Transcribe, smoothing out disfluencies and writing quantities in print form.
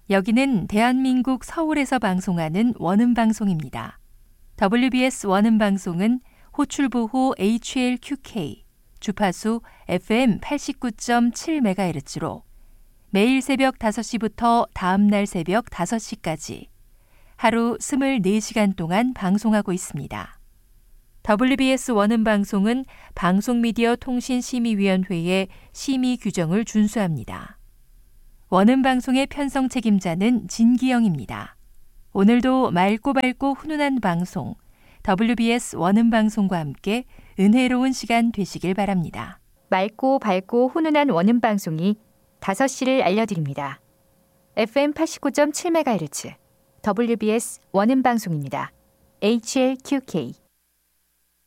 여기는 대한민국 서울에서 방송하는 원음방송입니다. WBS 원음방송은 호출보호 HLQK, 주파수 FM 89.7MHz로 매일 새벽 5시부터 다음날 새벽 5시까지 하루 24시간 동안 방송하고 있습니다. WBS 원음방송은 방송미디어통신심의위원회의 심의 규정을 준수합니다. 원음방송의 편성 책임자는 진기영입니다. 오늘도 맑고 밝고 훈훈한 방송, WBS 원음방송과 함께 은혜로운 시간 되시길 바랍니다. 맑고 밝고 훈훈한 원음방송이 5시를 알려드립니다. FM 89.7MHz WBS 원음방송입니다. HLQK